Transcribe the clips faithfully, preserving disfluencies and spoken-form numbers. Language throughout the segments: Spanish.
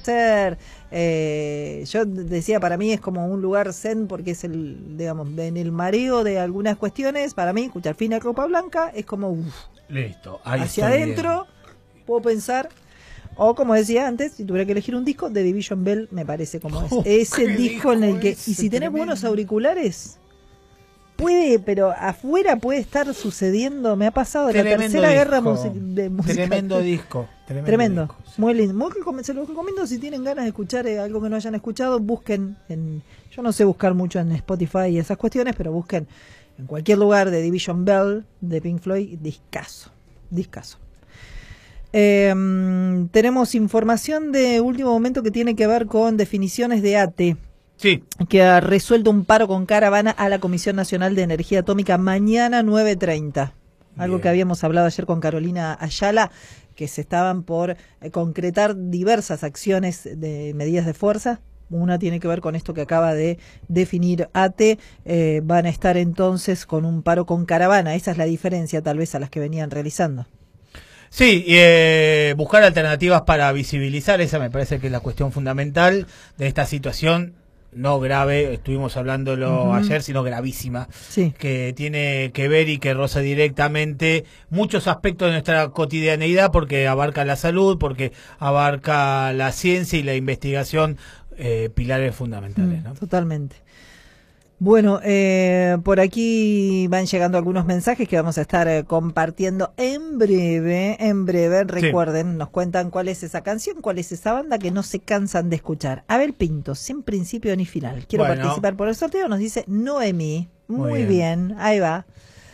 hacer. Eh, yo decía, para mí es como un lugar zen porque es el, digamos, en el mareo de algunas cuestiones. Para mí, escuchar Fina Ropa Blanca es como uff, listo, ahí hacia adentro, bien. Puedo pensar. O como decía antes, si tuviera que elegir un disco, The Division Bell me parece como es. Oh, Ese disco en el que, y si tenés tremendo. buenos auriculares, puede, pero afuera puede estar sucediendo, me ha pasado de tremendo la tercera disco. guerra music, de música. Tremendo disco. Tremendo, tremendo disco, sí. Muy lindo. Muy recom- se los recomiendo si tienen ganas de escuchar eh, algo que no hayan escuchado, busquen en, yo no sé buscar mucho en Spotify y esas cuestiones, pero busquen en cualquier lugar de Division Bell, de Pink Floyd, discazo, discazo. Eh, tenemos información de último momento que tiene que ver con definiciones de A T E. Sí. Que ha resuelto un paro con caravana a la Comisión Nacional de Energía Atómica mañana nueve treinta. Algo Bien. que habíamos hablado ayer con Carolina Ayala, que se estaban por eh, concretar diversas acciones de medidas de fuerza. Una tiene que ver con esto que acaba de definir A T E. Eh, van a estar entonces con un paro con caravana. Esa es la diferencia tal vez a las que venían realizando. Sí, eh, buscar alternativas para visibilizar, esa me parece que es la cuestión fundamental de esta situación. No grave, estuvimos hablándolo uh-huh. ayer, sino gravísima, sí. que tiene que ver y que roza directamente muchos aspectos de nuestra cotidianeidad, porque abarca la salud, porque abarca la ciencia y la investigación, eh, pilares fundamentales, ¿no? Mm, totalmente. Bueno, eh, por aquí van llegando algunos mensajes que vamos a estar eh, compartiendo en breve, en breve. Recuerden, sí. Nos cuentan cuál es esa canción, cuál es esa banda que no se cansan de escuchar. Abel Pinto, sin principio ni final. Quiero bueno. participar por el sorteo, nos dice Noemí. Muy, Muy bien. bien, ahí va.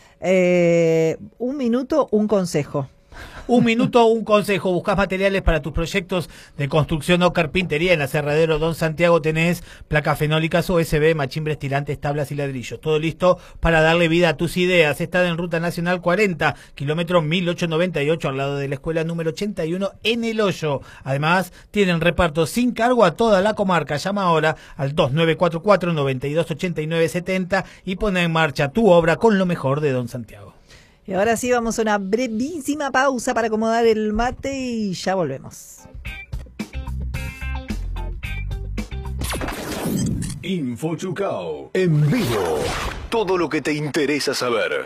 Eh, un minuto, un consejo. Un minuto, un consejo. Buscás materiales para tus proyectos de construcción o carpintería. En Aserradero Don Santiago tenés placas fenólicas, U S B, machimbres, tirantes, tablas y ladrillos. Todo listo para darle vida a tus ideas. Están en Ruta Nacional cuarenta, kilómetro mil ochocientos noventa y ocho, al lado de la escuela número ochenta y uno en El Hoyo. Además, tienen reparto sin cargo a toda la comarca. Llama ahora al dos nueve cuatro cuatro, nueve dos ocho nueve siete cero y pone en marcha tu obra con lo mejor de Don Santiago. Y ahora sí vamos a una brevísima pausa para acomodar el mate y ya volvemos. Info Chucao en vivo. Todo lo que te interesa saber.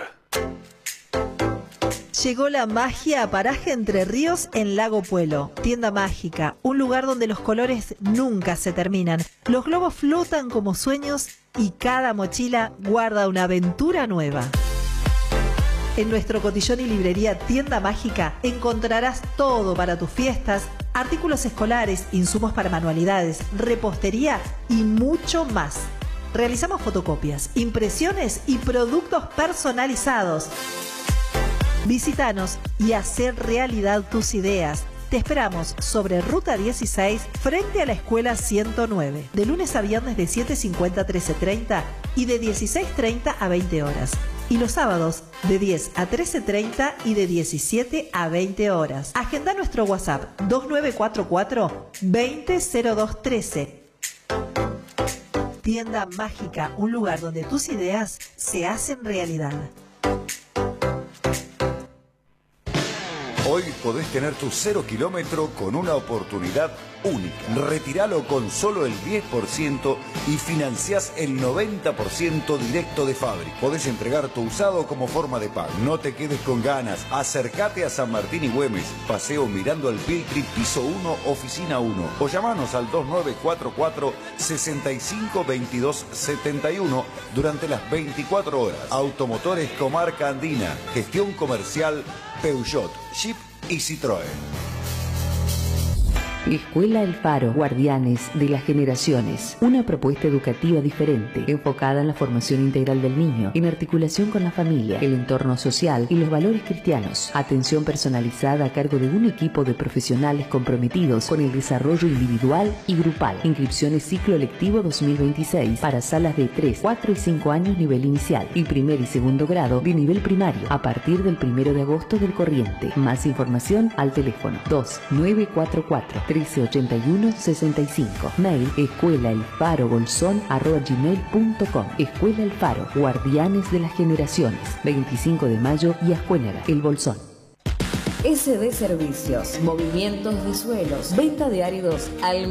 Llegó la magia a Paraje Entre Ríos en Lago Puelo. Tienda mágica, un lugar donde los colores nunca se terminan. Los globos flotan como sueños y cada mochila guarda una aventura nueva. En nuestro cotillón y librería Tienda Mágica encontrarás todo para tus fiestas, artículos escolares, insumos para manualidades, repostería y mucho más. Realizamos fotocopias, impresiones y productos personalizados. Visítanos y hacer realidad tus ideas. Te esperamos sobre Ruta dieciséis, frente a la Escuela ciento nueve, de lunes a viernes de siete cincuenta a trece treinta y de dieciséis treinta a veinte horas. Y los sábados de diez a trece treinta y de diecisiete a veinte horas. Agenda nuestro WhatsApp dos nueve cuatro cuatro, veinte cero dos trece. Tienda Mágica, un lugar donde tus ideas se hacen realidad. Hoy podés tener tu cero kilómetro con una oportunidad única. Retiralo con solo el diez por ciento y financiás el noventa por ciento directo de fábrica. Podés entregar tu usado como forma de pago. No te quedes con ganas. Acércate a San Martín y Güemes. Paseo Mirando al Piltri, piso uno, oficina uno. O llamanos al dos nueve cuatro cuatro, seis cinco dos dos siete uno durante las veinticuatro horas. Automotores Comarca Andina. Gestión comercial Peugeot, Jeep y Citroën. Escuela El Faro, Guardianes de las Generaciones. Una propuesta educativa diferente, enfocada en la formación integral del niño, en articulación con la familia, el entorno social y los valores cristianos. Atención personalizada a cargo de un equipo de profesionales comprometidos con el desarrollo individual y grupal. Inscripciones ciclo lectivo dos mil veintiséis para salas de tres, cuatro y cinco años nivel inicial y primer y segundo grado de nivel primario a partir del primero de agosto del corriente. Más información al teléfono dos nueve cuatro cuatro, trece ochenta y uno sesenta y cinco. Mail escuelaelfarobolsón arroba gmail punto com. Escuela El Faro, Guardianes de las Generaciones. veinticinco de mayo y Ascuénaga, El Bolsón. S D Servicios, movimientos de suelos, venta de áridos al